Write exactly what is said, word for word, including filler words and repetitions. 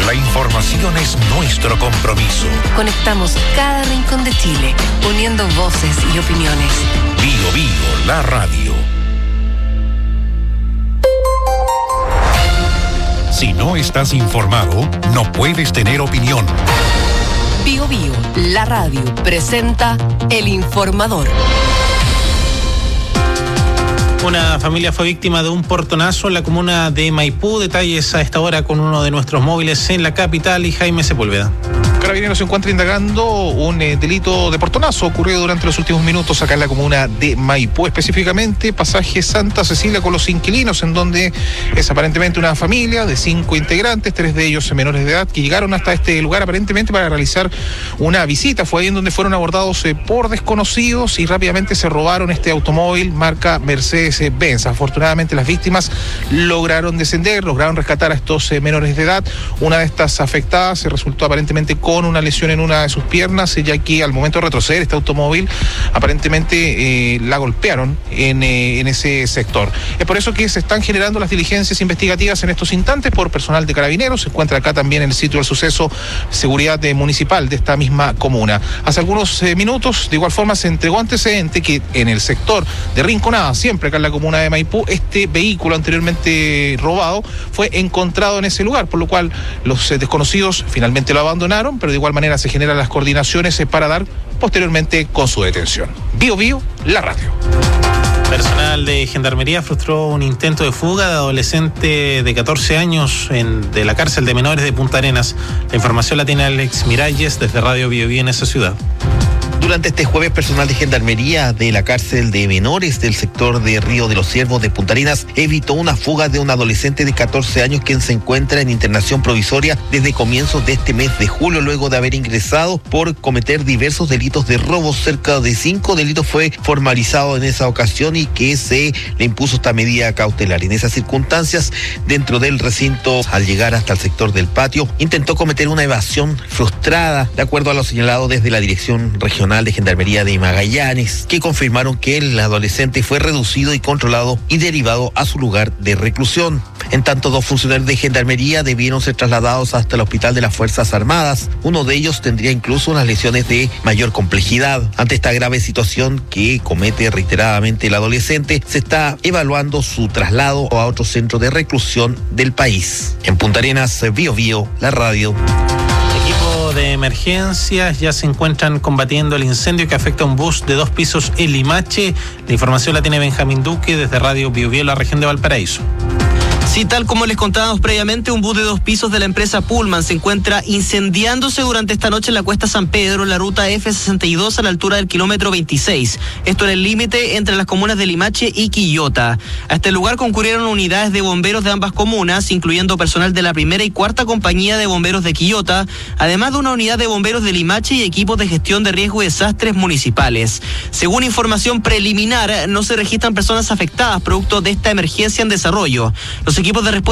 La información es nuestro compromiso. Conectamos cada rincón de Chile, uniendo voces y opiniones. Bio Bio, la radio. Si no estás informado, no puedes tener opinión. Bio Bio, la radio, presenta El Informador. Una familia fue víctima de un portonazo en la comuna de Maipú. Detalles a esta hora con uno de nuestros móviles en la capital y Jaime Sepúlveda. Carabineros se encuentra indagando un eh, delito de portonazo ocurrido durante los últimos minutos acá en la comuna de Maipú, específicamente pasaje Santa Cecilia con los inquilinos, en donde es aparentemente una familia de cinco integrantes, tres de ellos menores de edad, que llegaron hasta este lugar aparentemente para realizar una visita. Fue ahí en donde fueron abordados eh, por desconocidos y rápidamente se robaron este automóvil marca Mercedes-Benz. Afortunadamente las víctimas lograron descender, lograron rescatar a estos eh, menores de edad. Una de estas afectadas se resultó aparentemente con una lesión en una de sus piernas, ya que al momento de retroceder este automóvil aparentemente eh, la golpearon en, eh, en ese sector. Es por eso que se están generando las diligencias investigativas en estos instantes por personal de Carabineros. Se encuentra acá también en el sitio del suceso seguridad de municipal de esta misma comuna. Hace algunos eh, minutos, de igual forma, se entregó antecedente que en el sector de Rinconada, siempre acá en la comuna de Maipú, este vehículo anteriormente robado fue encontrado en ese lugar, por lo cual los eh, desconocidos finalmente lo abandonaron, pero de igual manera se generan las coordinaciones para dar posteriormente con su detención. Bio Bio, la radio. Personal de Gendarmería frustró un intento de fuga de adolescente de catorce años en, de la cárcel de menores de Punta Arenas. La información la tiene Alex Miralles desde Radio Bio Bio en esa ciudad. Durante este jueves, personal de Gendarmería de la cárcel de menores del sector de Río de los Ciervos de Punta Arenas evitó una fuga de un adolescente de catorce años quien se encuentra en internación provisoria desde comienzos de este mes de julio, luego de haber ingresado por cometer diversos delitos de robo. Cerca de cinco delitos fue formalizado en esa ocasión y que se le impuso esta medida cautelar. En esas circunstancias, dentro del recinto, al llegar hasta el sector del patio, intentó cometer una evasión frustrada, de acuerdo a lo señalado desde la Dirección Regional de Gendarmería de Magallanes, que confirmaron que el adolescente fue reducido y controlado y derivado a su lugar de reclusión. En tanto, dos funcionarios de Gendarmería debieron ser trasladados hasta el Hospital de las Fuerzas Armadas. Uno de ellos tendría incluso unas lesiones de mayor complejidad. Ante esta grave situación que comete reiteradamente el adolescente, se está evaluando su traslado a otro centro de reclusión del país. En Punta Arenas, Bio Bio, la radio. De emergencias ya se encuentran combatiendo el incendio que afecta a un bus de dos pisos en Limache. La información la tiene Benjamín Duque desde Radio Bio Bio, la región de Valparaíso. Sí, tal como les contábamos previamente, un bus de dos pisos de la empresa Pullman se encuentra incendiándose durante esta noche en la Cuesta San Pedro, en la ruta F sesenta y dos a la altura del kilómetro veintiséis. Esto en el límite entre las comunas de Limache y Quillota. A este lugar concurrieron unidades de bomberos de ambas comunas, incluyendo personal de la primera y cuarta compañía de bomberos de Quillota, además de una unidad de bomberos de Limache y equipos de gestión de riesgo y desastres municipales. Según información preliminar, no se registran personas afectadas producto de esta emergencia en desarrollo. Los equipos de respuesta